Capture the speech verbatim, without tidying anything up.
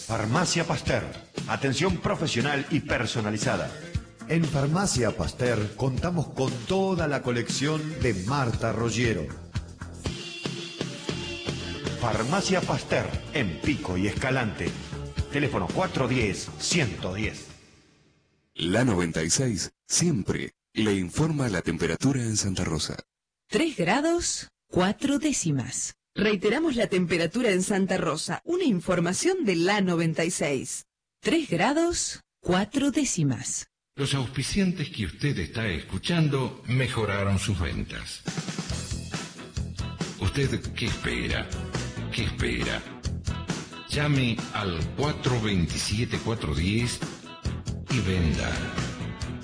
Farmacia Pasteur. Atención profesional y personalizada. En Farmacia Pasteur contamos con toda la colección de Marta Rogero. Farmacia Pasteur, en Pico y Escalante. Teléfono cuatro uno cero, uno uno cero. La noventa y seis siempre le informa la temperatura en Santa Rosa. tres grados, cuatro décimas. Reiteramos la temperatura en Santa Rosa. Una información de la noventa y seis. tres grados, cuatro décimas. Los auspiciantes que usted está escuchando mejoraron sus ventas. ¿Usted qué espera? ¿Qué espera? Llame al cuatro dos siete, cuatro uno cero y venda.